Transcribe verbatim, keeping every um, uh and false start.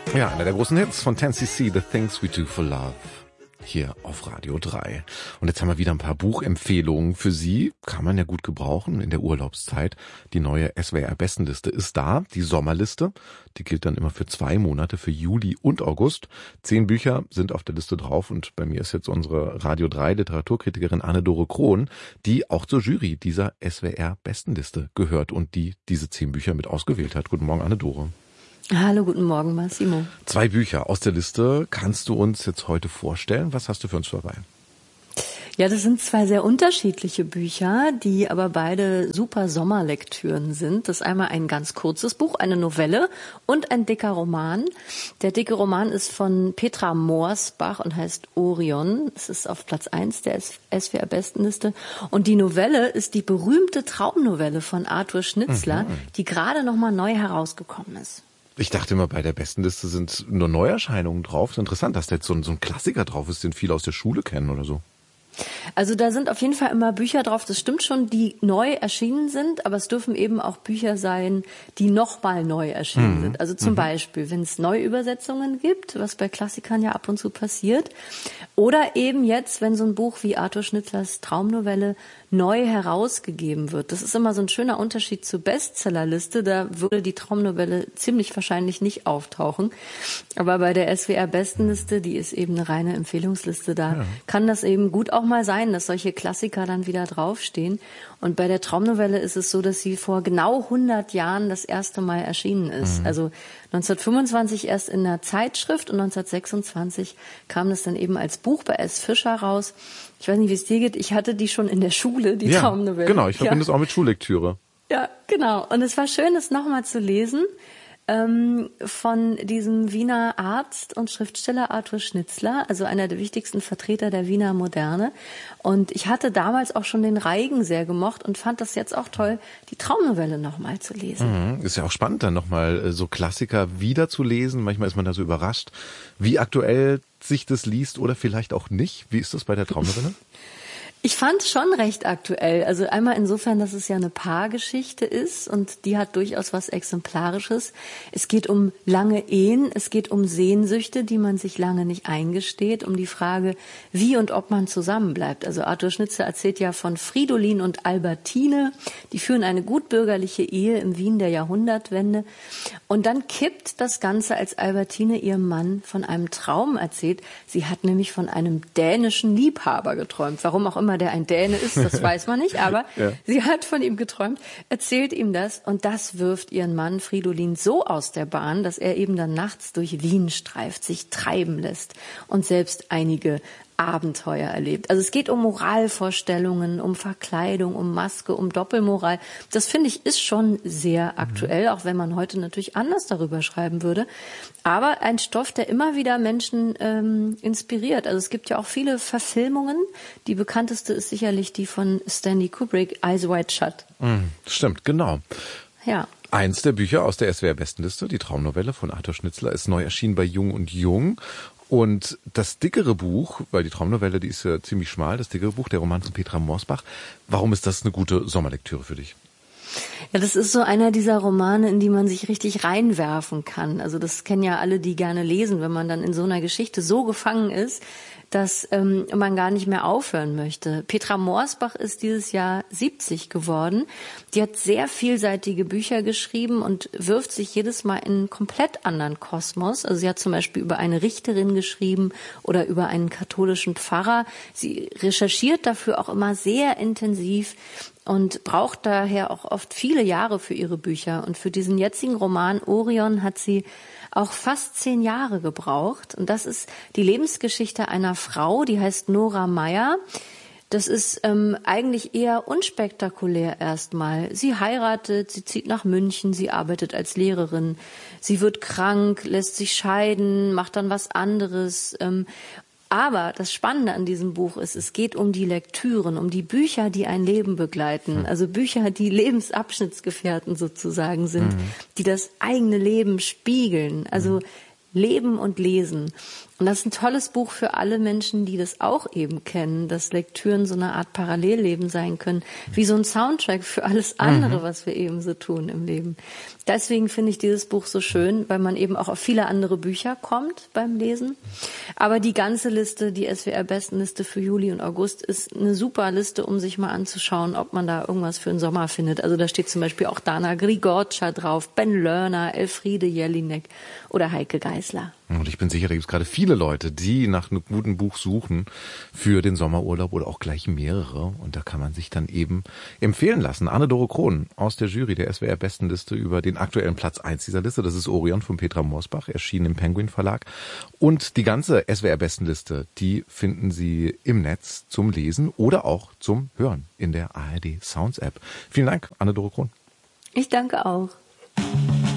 Ja, einer der großen Hits von ten C C, The Things We Do for Love, hier auf Radio drei. Und jetzt haben wir wieder ein paar Buchempfehlungen für Sie. Kann man ja gut gebrauchen in der Urlaubszeit. Die neue S W R-Bestenliste ist da, die Sommerliste. Die gilt dann immer für zwei Monate, für Juli und August. Zehn Bücher sind auf der Liste drauf und bei mir ist jetzt unsere Radio drei Literaturkritikerin Anne-Dore Krohn, die auch zur Jury dieser S W R-Bestenliste gehört und die diese zehn Bücher mit ausgewählt hat. Guten Morgen, Anne-Dore. Hallo, guten Morgen, Massimo. Zwei Bücher aus der Liste kannst du uns jetzt heute vorstellen. Was hast du für uns dabei? Ja, das sind zwei sehr unterschiedliche Bücher, die aber beide super Sommerlektüren sind. Das ist einmal ein ganz kurzes Buch, eine Novelle und ein dicker Roman. Der dicke Roman ist von Petra Morsbach und heißt Orion. Es ist auf Platz eins der S W R-Bestenliste. Und die Novelle ist die berühmte Traumnovelle von Arthur Schnitzler, mhm. die gerade nochmal neu herausgekommen ist. Ich dachte immer, bei der Bestenliste sind nur Neuerscheinungen drauf. Ist interessant, dass da jetzt so ein, so ein Klassiker drauf ist, den viele aus der Schule kennen oder so. Also da sind auf jeden Fall immer Bücher drauf, das stimmt schon, die neu erschienen sind, aber es dürfen eben auch Bücher sein, die nochmal neu erschienen mhm. sind. Also zum mhm. Beispiel, wenn es Neuübersetzungen gibt, was bei Klassikern ja ab und zu passiert, oder eben jetzt, wenn so ein Buch wie Arthur Schnitzlers Traumnovelle neu herausgegeben wird. Das ist immer so ein schöner Unterschied zur Bestsellerliste, da würde die Traumnovelle ziemlich wahrscheinlich nicht auftauchen. Aber bei der S W R-Bestenliste, die ist eben eine reine Empfehlungsliste, da ja. kann das eben gut auch mal sein, dass solche Klassiker dann wieder draufstehen. Und bei der Traumnovelle ist es so, dass sie vor genau hundert Jahren das erste Mal erschienen ist. Mhm. Also neunzehnhundertfünfundzwanzig erst in der Zeitschrift und neunzehnhundertsechsundzwanzig kam das dann eben als Buch bei S. Fischer raus. Ich weiß nicht, wie es dir geht. Ich hatte die schon in der Schule, die ja, Traumnovelle. Genau, ich verbinde ja. es auch mit Schullektüre. Ja, genau. Und es war schön, es nochmal zu lesen. Von diesem Wiener Arzt und Schriftsteller Arthur Schnitzler, also einer der wichtigsten Vertreter der Wiener Moderne. Und ich hatte damals auch schon den Reigen sehr gemocht und fand das jetzt auch toll, die Traumnovelle nochmal zu lesen. Mhm. Ist ja auch spannend, dann nochmal so Klassiker wieder zu lesen. Manchmal ist man da so überrascht, wie aktuell sich das liest oder vielleicht auch nicht. Wie ist das bei der Traumnovelle? Ich fand es schon recht aktuell. Also einmal insofern, dass es ja eine Paargeschichte ist und die hat durchaus was Exemplarisches. Es geht um lange Ehen, es geht um Sehnsüchte, die man sich lange nicht eingesteht, um die Frage, wie und ob man zusammenbleibt. Also Arthur Schnitzler erzählt ja von Fridolin und Albertine. Die führen eine gutbürgerliche Ehe im Wien der Jahrhundertwende. Und dann kippt das Ganze, als Albertine ihrem Mann von einem Traum erzählt. Sie hat nämlich von einem dänischen Liebhaber geträumt. Warum auch immer der ein Däne ist, das weiß man nicht, aber ja. sie hat von ihm geträumt, erzählt ihm das und das wirft ihren Mann Fridolin so aus der Bahn, dass er eben dann nachts durch Wien streift, sich treiben lässt und selbst einige Abenteuer erlebt. Also es geht um Moralvorstellungen, um Verkleidung, um Maske, um Doppelmoral. Das finde ich ist schon sehr aktuell, mhm. auch wenn man heute natürlich anders darüber schreiben würde. Aber ein Stoff, der immer wieder Menschen ähm, inspiriert. Also es gibt ja auch viele Verfilmungen. Die bekannteste ist sicherlich die von Stanley Kubrick, Eyes Wide Shut. Mhm, stimmt, genau. Ja. Eins der Bücher aus der S W R-Bestenliste, die Traumnovelle von Arthur Schnitzler, ist neu erschienen bei Jung und Jung. Und das dickere Buch, weil die Traumnovelle, die ist ja ziemlich schmal, das dickere Buch, der Roman von Petra Morsbach, warum ist das eine gute Sommerlektüre für dich? Ja, das ist so einer dieser Romane, in die man sich richtig reinwerfen kann. Also das kennen ja alle, die gerne lesen, wenn man dann in so einer Geschichte so gefangen ist, dass ähm, man gar nicht mehr aufhören möchte. Petra Morsbach ist dieses Jahr siebzig geworden. Die hat sehr vielseitige Bücher geschrieben und wirft sich jedes Mal in einen komplett anderen Kosmos. Also sie hat zum Beispiel über eine Richterin geschrieben oder über einen katholischen Pfarrer. Sie recherchiert dafür auch immer sehr intensiv und braucht daher auch oft viele Jahre für ihre Bücher. Und für diesen jetzigen Roman Orion hat sie auch fast zehn Jahre gebraucht. Und das ist die Lebensgeschichte einer Frau, die heißt Nora Meyer. Das ist ähm, eigentlich eher unspektakulär erstmal. Sie heiratet, sie zieht nach München, sie arbeitet als Lehrerin. Sie wird krank, lässt sich scheiden, macht dann was anderes. Ähm, Aber das Spannende an diesem Buch ist, es geht um die Lektüren, um die Bücher, die ein Leben begleiten. Also Bücher, die Lebensabschnittsgefährten sozusagen sind, mhm. die das eigene Leben spiegeln. Also Leben und Lesen. Und das ist ein tolles Buch für alle Menschen, die das auch eben kennen, dass Lektüren so eine Art Parallelleben sein können, wie so ein Soundtrack für alles andere, mhm. was wir eben so tun im Leben. Deswegen finde ich dieses Buch so schön, weil man eben auch auf viele andere Bücher kommt beim Lesen. Aber die ganze Liste, die S W R-Bestenliste für Juli und August, ist eine super Liste, um sich mal anzuschauen, ob man da irgendwas für den Sommer findet. Also da steht zum Beispiel auch Dana Grigorcia drauf, Ben Lerner, Elfriede Jelinek oder Heike Geisler. Und ich bin sicher, da gibt es gerade viele Leute, die nach einem guten Buch suchen für den Sommerurlaub oder auch gleich mehrere. Und da kann man sich dann eben empfehlen lassen. Anne-Dore Krohn aus der Jury der S W R-Bestenliste über den aktuellen Platz eins dieser Liste. Das ist Orion von Petra Morsbach, erschienen im Penguin Verlag. Und die ganze S W R-Bestenliste, die finden Sie im Netz zum Lesen oder auch zum Hören in der A R D Sounds App. Vielen Dank, Anne-Dore Krohn. Ich danke auch.